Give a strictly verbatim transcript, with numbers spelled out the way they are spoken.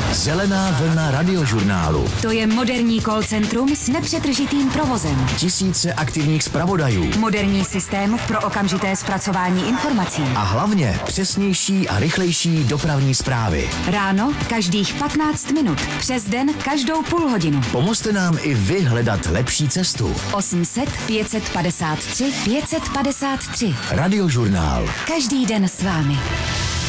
Zelená vlna radiožurnálu. To je moderní call centrum s nepřetržitým provozem. Tisíce aktivních zpravodajů. Moderní systém pro okamžité zpracování informací. A hlavně přesnější a rychlejší dopravní zprávy. Ráno každých patnáct minut. Přes den každou půl hodinu. Pomozte nám i vy hledat lepší cestu. osm set pět padesát tři pět padesát tři. Radiožurnál. Každý den s vámi.